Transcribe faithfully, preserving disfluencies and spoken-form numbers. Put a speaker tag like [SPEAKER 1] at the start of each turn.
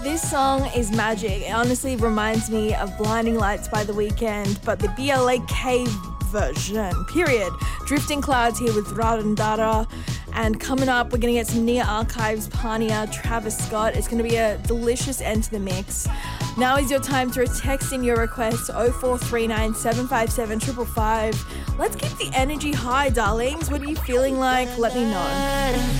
[SPEAKER 1] This song is magic. It honestly reminds me of Blinding Lights by The Weeknd, but the B L A K version, period. Drifting Clouds here with Radandara. And coming up, we're going to get some Nia Archives, Pania, Travis Scott. It's going to be a delicious end to the mix. Now is your time to text in your requests oh four three nine, seven five seven, five five five. Let's keep the energy high, darlings. What are you feeling like? Let me know.